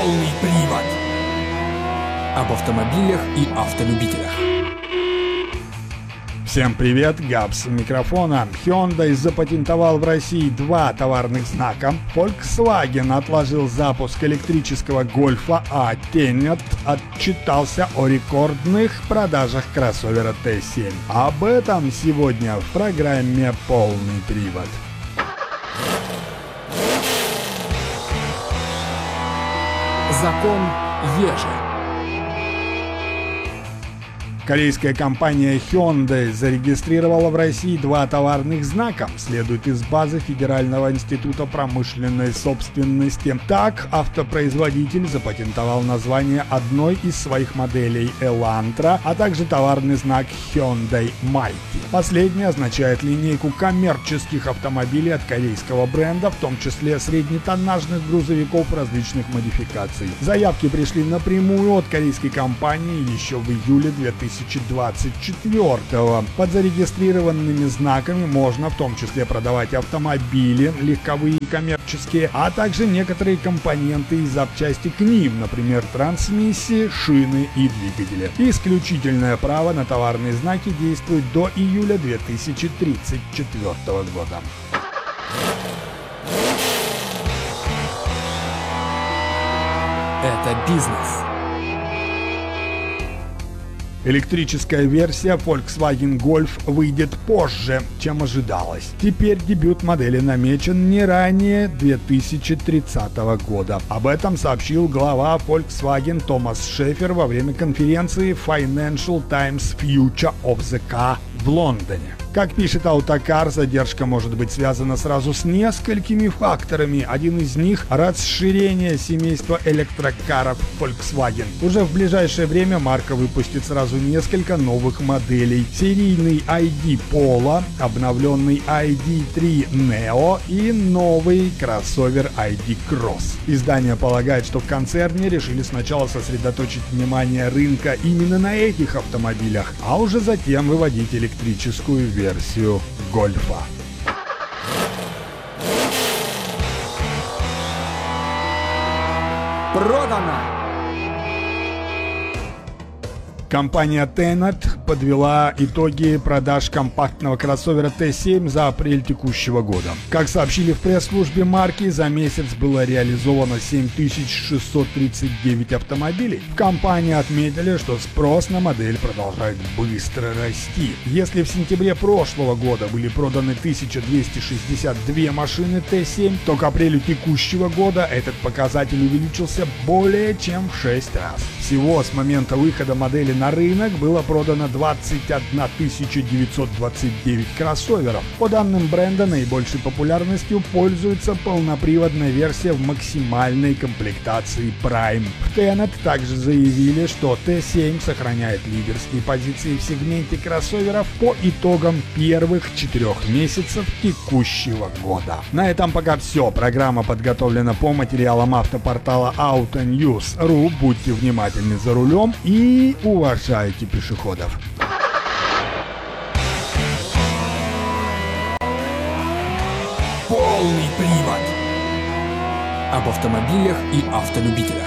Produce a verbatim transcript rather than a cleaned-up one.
Полный привод. Об автомобилях и автолюбителях. Всем привет, Габс у микрофона. Hyundai запатентовал в России два товарных знака. Volkswagen отложил запуск электрического гольфа, а Tenet отчитался о рекордных продажах кроссовера Т семь. Об этом сегодня в программе «Полный привод». Закон Вежи. Корейская компания Hyundai зарегистрировала в России два товарных знака, следует из базы Федерального института промышленной собственности. Так, автопроизводитель запатентовал название одной из своих моделей Elantra, а также товарный знак Hyundai Mighty. Последний означает линейку коммерческих автомобилей от корейского бренда, в том числе среднетоннажных грузовиков различных модификаций. Заявки пришли напрямую от корейской компании еще в июле две тысячи двадцать четвёртого. Под зарегистрированными знаками можно в том числе продавать автомобили, легковые и коммерческие, а также некоторые компоненты и запчасти к ним, например, трансмиссии, шины и двигатели. Исключительное право на товарные знаки действует до июля две тысячи тридцать четвёртого года. Это бизнес. Электрическая версия Volkswagen Golf выйдет позже, чем ожидалось. Теперь дебют модели намечен не ранее две тысячи тридцатого года. Об этом сообщил глава Volkswagen Томас Шефер во время конференции Financial Times Future of the Car в Лондоне. Как пишет Autocar, задержка может быть связана сразу с несколькими факторами. Один из них – расширение семейства электрокаров Volkswagen. Уже в ближайшее время марка выпустит сразу несколько новых моделей. Серийный ай ди Polo, обновленный ай ди три Neo и новый кроссовер ай ди Cross. Издание полагает, что в концерне решили сначала сосредоточить внимание рынка именно на этих автомобилях, а уже затем выводить электрическую версию. версию Гольфа. Продано! Компания Tenet подвела итоги продаж компактного кроссовера Т семь за апрель текущего года. Как сообщили в пресс-службе марки, за месяц было реализовано семь тысяч шестьсот тридцать девять автомобилей. В компании отметили, что спрос на модель продолжает быстро расти. Если в сентябре прошлого года были проданы тысяча двести шестьдесят две машины Т семь, то к апрелю текущего года этот показатель увеличился более чем в шесть раз. Всего с момента выхода модели на рынок было продано двадцать одна тысяча девятьсот двадцать девять кроссоверов. По данным бренда, наибольшей популярностью пользуется полноприводная версия в максимальной комплектации Prime. В Tenet также заявили, что Т семь сохраняет лидерские позиции в сегменте кроссоверов по итогам первых четырех месяцев текущего года. На этом пока все. Программа подготовлена по материалам автопортала Autonews точка ру. Будьте внимательны за рулем и уважайте пешеходов. Полный привод. Об автомобилях и автолюбителях.